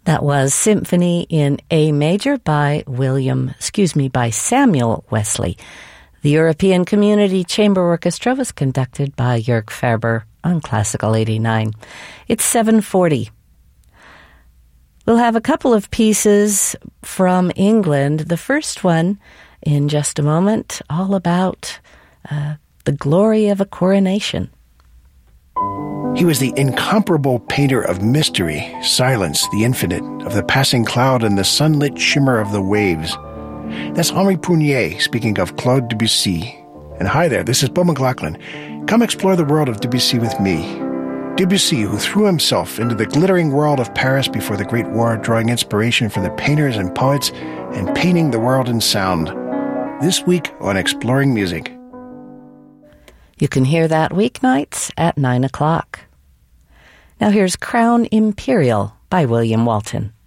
That was Symphony in A Major by Samuel Wesley. The European Community Chamber Orchestra was conducted by Jörg Ferber on Classical 89. It's 7:40. We'll have a couple of pieces from England. The first one, in just a moment, all about the glory of a coronation. He was the incomparable painter of mystery, silence, the infinite, of the passing cloud and the sunlit shimmer of the waves. That's Henri Prunier speaking of Claude Debussy. And hi there, this is Beau McLaughlin. Come explore the world of Debussy with me. Debussy, who threw himself into the glittering world of Paris before the Great War, drawing inspiration from the painters and poets and painting the world in sound. This week on Exploring Music. You can hear that weeknights at 9 o'clock. Now here's Crown Imperial by William Walton.